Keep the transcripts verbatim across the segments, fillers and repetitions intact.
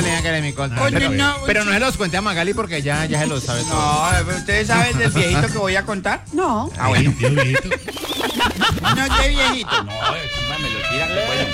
Hágale, hágale, mi contra. Oye, Pero, no, pero no se los cuente a Magali porque ya, ya se los sabe todo. No, pero ¿ustedes saben del viejito que voy a contar? No. Ah, bueno. Tío viejito. No es de viejito. No, encima me lo tira. Bueno.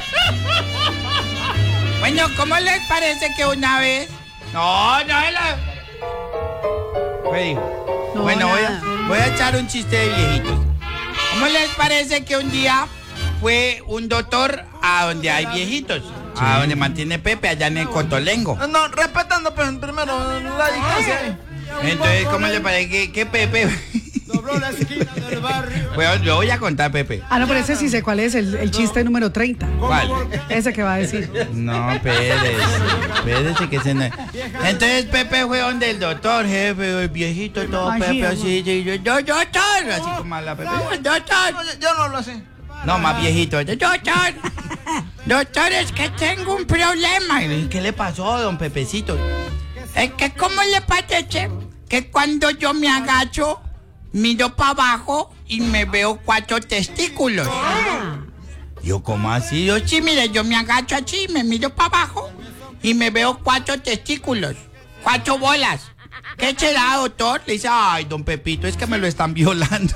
Bueno, ¿cómo les parece que una vez? No, no es la... ¿Qué dijo? No, bueno, voy a, nada. voy a echar un chiste de viejitos. ¿Cómo les parece que un día fue un doctor a donde hay viejitos? A donde mantiene Pepe, allá en el Cotolengo. No, respetando pues, primero la distancia. Entonces, ¿cómo le parece que, que Pepe... Dobló la esquina del barrio. Bueno, lo voy a contar, Pepe. Ah, no, pero ese sí sé cuál es, el, el chiste número treinta. ¿Cuál? Ese que va a decir. No, Pérez. Pérez, que ese no es. Entonces Pepe fue donde el doctor, jefe, el viejito, todo Ay, Pepe sí, así, y yo, yo, doctor, así como a la Pepe, doctor. Oye, yo no lo sé. No, más viejito, doctor. Doctor, es que tengo un problema. Y le dije, ¿qué le pasó, don Pepecito? Es que, ¿cómo le parece que cuando yo me agacho, miro para abajo y me veo cuatro testículos? Yo, ¿cómo así? Yo, sí, mire, yo me agacho así, me miro para abajo y me veo cuatro testículos, cuatro bolas. ¿Qué será, doctor? Le dice, ay, don Pepito, es que me lo están violando.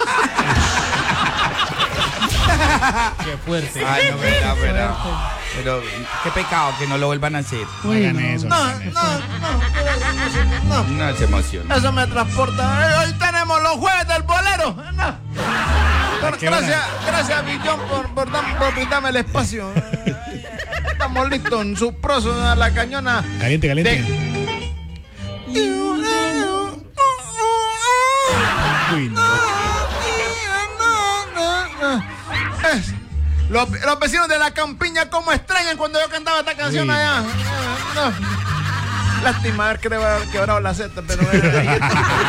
Qué fuerte. Ay, no, verdad, verdad. Pero, qué pecado que no lo vuelvan a hacer. No hagan eso. No, hagan no, eso. no, no. No se emociona. Eso me transporta. Eh, Hoy tenemos los jueves del bolero. No. Pero qué hora? gracias, gracias, Billón, por, por, dar- por brindarme el espacio. Eh, Estamos listos en su proso a la cañona. Caliente, caliente. Uy, no. Es- Los, los vecinos de la campiña, ¿cómo extrañan cuando yo cantaba esta canción Uy, allá? Eh, no. Lástima haber quebrado, quebrado la seta, pero. eh,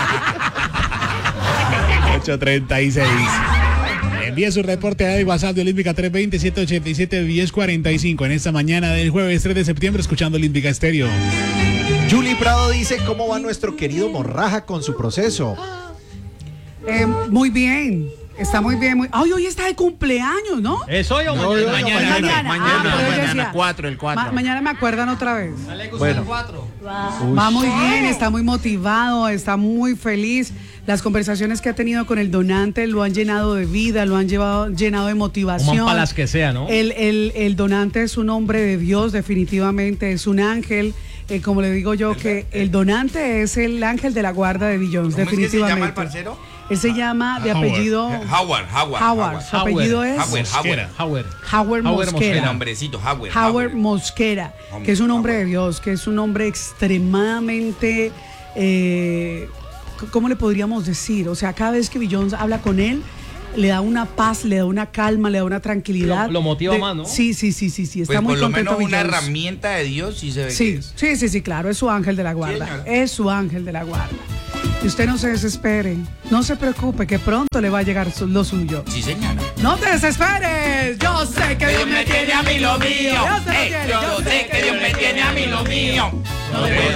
ocho treinta y seis. Envíe su reporte a WhatsApp de Olímpica tres dos cero, siete ocho siete, uno cero cuatro cinco en esta mañana del jueves tres de septiembre escuchando Olímpica Estéreo. Julie Prado dice cómo va nuestro querido Morraja con su proceso. Eh, muy bien. Está muy bien. Muy... Ay, hoy está de cumpleaños, ¿no? ¿Es hoy o No, mañana? no, Mañana, Mañana. mañana, Ah, pero yo mañana, decía, cuatro, el cuatro. Ma- mañana me acuerdan otra vez. Bueno. Va muy bien, está muy motivado, está muy feliz. Las conversaciones que ha tenido con el donante lo han llenado de vida, lo han llevado, llenado de motivación. Un man para las que sea, ¿no? El, el, el donante es un hombre de Dios, definitivamente, es un ángel. Eh, como le digo yo, que el donante es el ángel de la guarda de Billions, ¿Cómo es que se definitivamente. llama el parcero? Él se llama de Howard. apellido Howard, Howard. Howard. Su apellido es Howard, Mosquera. Howard. Howard Howard El Mosquera. hombrecito, Howard. Howard Mosquera, que es un hombre de Dios, que es un hombre extremadamente, eh, c- ¿cómo le podríamos decir? O sea, cada vez que Billions habla con él, le da una paz, le da una calma, le da una tranquilidad. Lo- lo motiva De- más, ¿no? Sí, sí, sí, sí, sí, está Pues muy por lo contento menos una Billions. herramienta de Dios sí se ve que Sí, es. sí, sí, sí, claro, es su ángel de la guarda, señor. es su ángel de la guarda. Y usted no se desespere, no se preocupe, que pronto le va a llegar su- lo suyo. Sí, señora. No te desesperes, yo sé que Dios me tiene a mí lo mío. Dios te lo Ey, tiene, yo sé que Dios me tiene a mí lo mío. No te